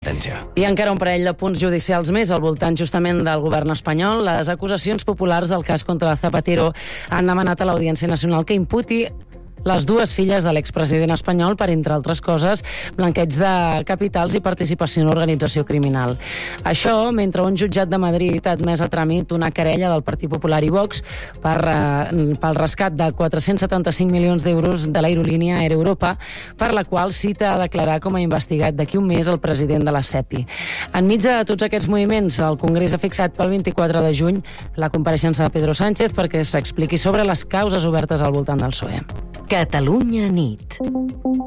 sentència. I encara un parell de punts judicials més al voltant justament del govern espanyol. Les acusacions populars del cas contra Zapatero han demanat a l'Audiència Nacional que imputi les dues filles de l'expresident espanyol per, entre altres coses, blanqueig de capitals i participació en organització criminal. Això mentre un jutjat de Madrid ha admès a tràmit una querella del Partit Popular i Vox pel rescat de 475 milions d'euros de l'aerolínia Air Europa, per la qual cita a declarar com a investigat d'aquí un mes el president de la SEPI. Enmig de tots aquests moviments, el Congrés ha fixat pel 24 de juny la compareixença de Pedro Sánchez perquè s'expliqui sobre les causes obertes al voltant del PSOE. Catalunya nit.